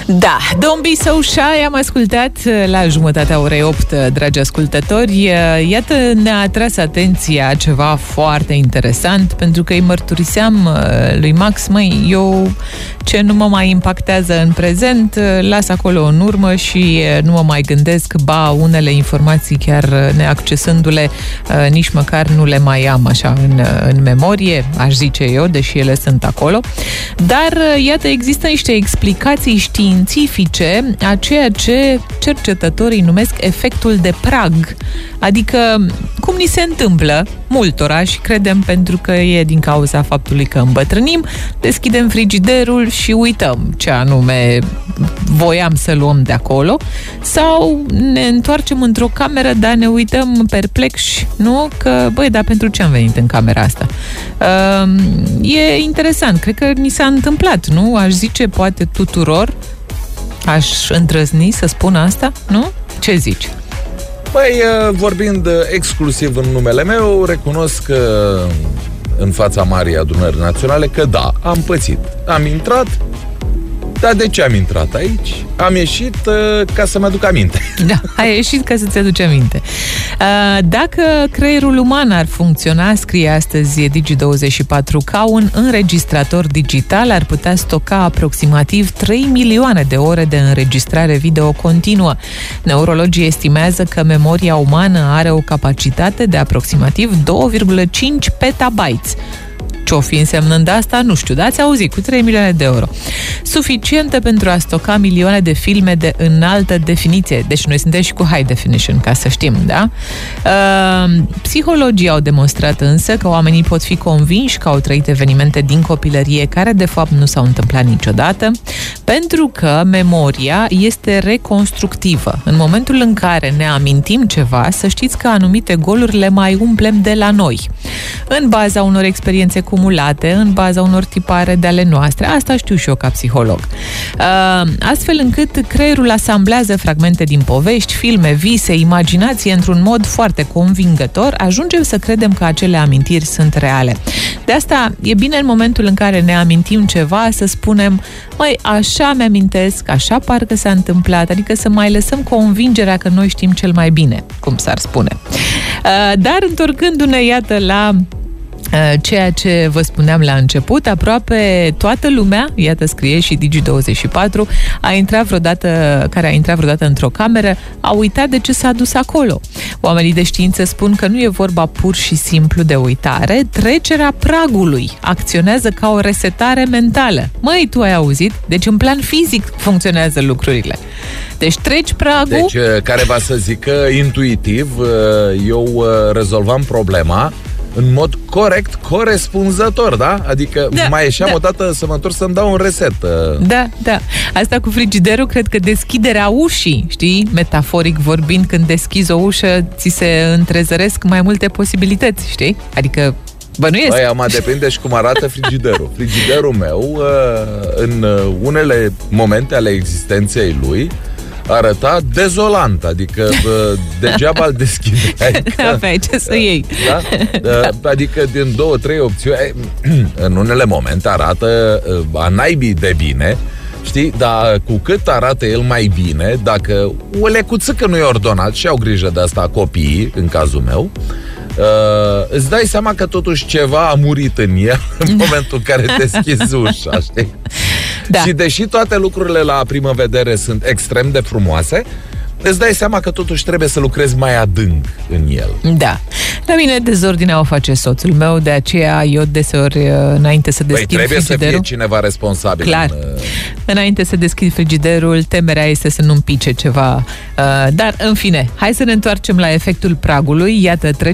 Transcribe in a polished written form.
Da, Don't Be So Shy am ascultat la jumătatea orei 8, dragi ascultători. Iată, ne-a atras atenția ceva foarte interesant, pentru că îi mărturiseam lui Max, măi, eu ce nu mă mai impactează în prezent, las acolo în urmă și nu mă mai gândesc, ba, unele informații chiar neaccesându-le, nici măcar nu le mai am așa în memorie, aș zice eu, deși ele sunt acolo. Dar, iată, există niște explicații științifice a ceea ce cercetătorii numesc efectul de prag. Adică, cum ni se întâmplă multora și credem pentru că e din cauza faptului că îmbătrânim, deschidem frigiderul și uităm ce anume voiam să luăm de acolo, sau ne întoarcem într-o cameră, dar ne uităm perplexi, nu? Că, băi, dar pentru ce am venit în camera asta? E interesant, cred că ni s-a întâmplat, nu? Aș zice, poate tuturor, aș îndrăzni să spun asta, nu? Ce zici? Păi, vorbind exclusiv în numele meu, recunosc că în fața Marii Adunări Naționale că da, am pățit. Am intrat, dar de ce am intrat aici? Am ieșit ca să-mi aduc aminte. Da, ai ieșit ca să-ți aduci aminte. Dacă creierul uman ar funcționa, scrie astăzi Digi24, ca un înregistrator digital, ar putea stoca aproximativ 3 milioane de ore de înregistrare video continuă. Neurologii estimează că memoria umană are o capacitate de aproximativ 2,5 petabytes. Ce-o fi însemnând asta, nu știu, dar ați auzit, cu 3 milioane de euro. Suficientă pentru a stoca milioane de filme de înaltă definiție. Deci noi suntem și cu high definition, ca să știm, da? Psihologii au demonstrat însă că oamenii pot fi convinși că au trăit evenimente din copilărie care de fapt nu s-au întâmplat niciodată, pentru că memoria este reconstructivă. În momentul în care ne amintim ceva, să știți că anumite goluri le mai umplem de la noi. În baza unor experiențe cumulate, în baza unor tipare de ale noastre. Asta știu și eu ca psiholog. Astfel încât creierul asamblează fragmente din povești, filme, vise, imaginație într-un mod foarte convingător, ajungem să credem că acele amintiri sunt reale. De asta e bine în momentul în care ne amintim ceva să spunem, măi, așa mi-amintesc, așa parcă s-a întâmplat, adică să mai lăsăm convingerea că noi știm cel mai bine, cum s-ar spune. Dar întorcându-ne, iată, la ceea ce vă spuneam la început, aproape toată lumea, iată scrie și Digi24, care a intrat vreodată într-o cameră, a uitat de ce s-a dus acolo. Oamenii de știință spun că nu e vorba pur și simplu de uitare, trecerea pragului acționează ca o resetare mentală. Măi, tu ai auzit? Deci în plan fizic funcționează lucrurile. Deci treci pragul... Deci, care va să zică intuitiv, eu rezolvam problema în mod corect, corespunzător, da? Adică mai ieșeam odată să mă întorc să-mi dau un reset. Da, da. Asta cu frigiderul, cred că deschiderea ușii, știi? Metaforic vorbind, când deschizi o ușă, ți se întrezăresc mai multe posibilități, știi? Adică bănuiesc. Băi, mă depinde și cum arată frigiderul. Frigiderul meu, în unele momente ale existenței lui, arăta dezolant, adică degeaba îl deschideai. Aveai ce să iei. Da? Adică din 2-3 opțiuni, în unele momente arată a naibii de bine, știi? Dar cu cât arată el mai bine, dacă o lecuțică nu e ordonat, și au grijă de asta copiii, în cazul meu, îți dai seama că totuși ceva a murit în el în momentul în care deschizi ușa, știi? Da. Și deși toate lucrurile la primă vedere sunt extrem de frumoase, îți dai seama că totuși trebuie să lucrezi mai adânc în el. Da. La mine dezordinea o face soțul meu, de aceea eu deseori, înainte să deschid trebuie frigiderul... să fie cineva responsabil. Clar. Înainte să deschid frigiderul, temerea este să nu-mi pice ceva. Dar, în fine, hai să ne întoarcem la efectul pragului. Iată,